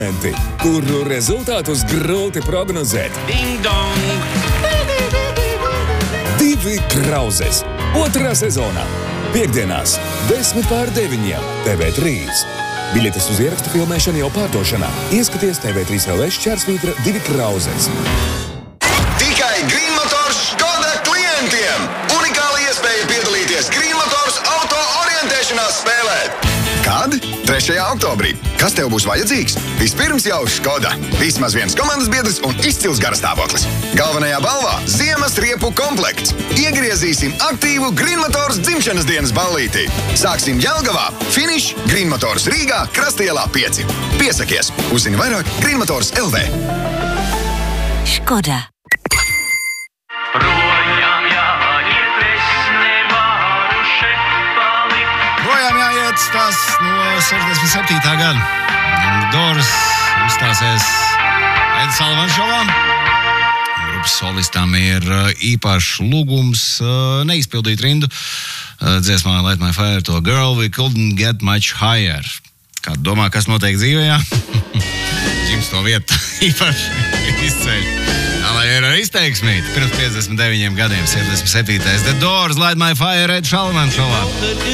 kuru rezultātus grūti prognozēt. Ding dong! Divi Krauzes. Otrā sezonā. Piektdienās 8:10 TV3. Biļetes uz ierakstu filmēšanu jau pārdošanā. Ieskaties TV3 LV /2 Krauzes. Tikai Green Motors Škoda klientiem! Unikāla iespēja piedalīties Green Motors auto orientēšanās spēlē. Kad? 3. oktobrī. Kas tev būs vajadzīgs? Vispirms jau Škoda. Vismaz viens komandas biedrs un izcils garastāvoklis. Galvenajā balvā ziemas riepu komplekts. Iegriezīsim aktīvu Green Motors dzimšanas dienas ballītī. Sāksim Jelgavā. Finish Green Motors Rīgā, Krastielā 5. Piesakies. Uzzini vairāk Green Motors LV. Škoda. Projām jāiet, es nevaru šeit palikt. Projām jāiet tas no 67. gada. Doors uzstāsies Ed Sullivan šovā. Grupas solistām ir īpašs lūgums neizpildīt rindu dziesmā Light My Fire to Girl We Couldn't Get Much Higher. Kā domā, kas notiek dzīvē? Džims to vietu īpaši izceļ. Lai ir izteiksmīt, pirms 59 gadiem, 77. The Doors, Light My Fire, Ed Sullivan šovā.